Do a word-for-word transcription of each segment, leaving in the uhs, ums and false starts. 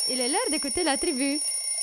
il est l'heure d'écouter la tribu.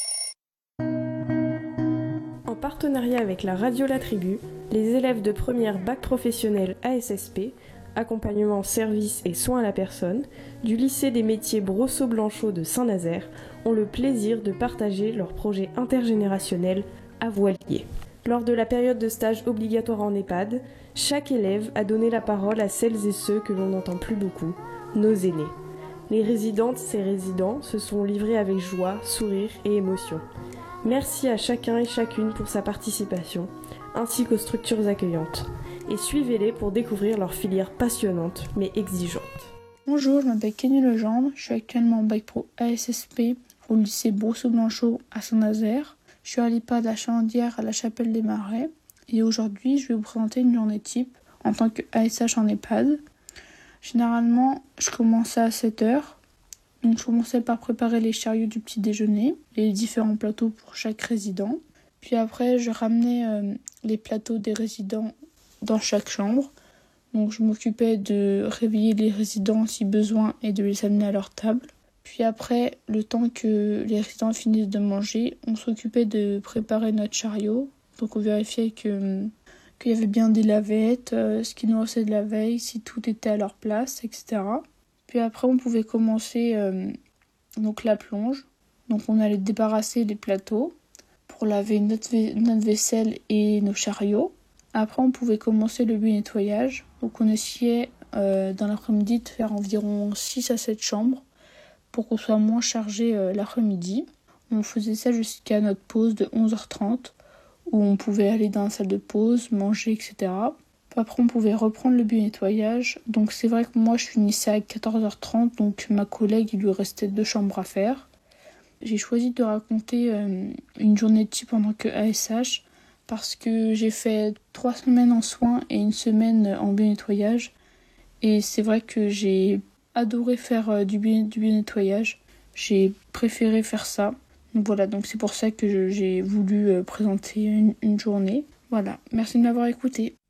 En partenariat avec la radio La Tribu, les élèves de première bac professionnel A S S P, accompagnement, service et soins à la personne, du lycée des métiers Brosseau-Blanchot de Saint-Nazaire ont le plaisir de partager leur projet intergénérationnel à Voilier. Lors de la période de stage obligatoire en EHPAD, chaque élève a donné la parole à celles et ceux que l'on n'entend plus beaucoup, nos aînés. Les résidentes et résidents se sont livrés avec joie, sourire et émotion. Merci à chacun et chacune pour sa participation, ainsi qu'aux structures accueillantes. Et suivez-les pour découvrir leur filière passionnante mais exigeante. Bonjour, je m'appelle Kenny Legendre, je suis actuellement en bac pro A S S P au lycée Brosseau-Blanchot à Saint-Nazaire. Je suis à l'EHPAD à Chalandière à la Chapelle des Marais et aujourd'hui je vais vous présenter une journée type en tant que A S H en EHPAD. Généralement, je commençais à sept heures. Donc, je commençais par préparer les chariots du petit déjeuner et les différents plateaux pour chaque résident. Puis après, je ramenais euh, les plateaux des résidents dans chaque chambre. Donc, je m'occupais de réveiller les résidents si besoin et de les amener à leur table. Puis après, le temps que les résidents finissent de manger, on s'occupait de préparer notre chariot. Donc, on vérifiait que, qu'il y avait bien des lavettes, euh, ce qui nous restait de la veille, si tout était à leur place, et cetera. Puis après, on pouvait commencer euh, donc la plonge. Donc on allait débarrasser les plateaux pour laver notre, v- notre vaisselle et nos chariots. Après, on pouvait commencer le nettoyage. Donc on essayait euh, dans l'après-midi de faire environ six à sept chambres pour qu'on soit moins chargé euh, l'après-midi. On faisait ça jusqu'à notre pause de onze heures trente où on pouvait aller dans la salle de pause, manger, et cetera. Après, on pouvait reprendre le nettoyage. Donc, c'est vrai que moi, je finissais à quatorze heures trente. Donc, ma collègue, il lui restait deux chambres à faire. J'ai choisi de raconter euh, une journée type en tant que A S H parce que j'ai fait trois semaines en soins et une semaine en nettoyage. Et c'est vrai que j'ai adoré faire euh, du, bio, du nettoyage. J'ai préféré faire ça. Donc, voilà. Donc, c'est pour ça que je, j'ai voulu euh, présenter une, une journée. Voilà. Merci de m'avoir écouté.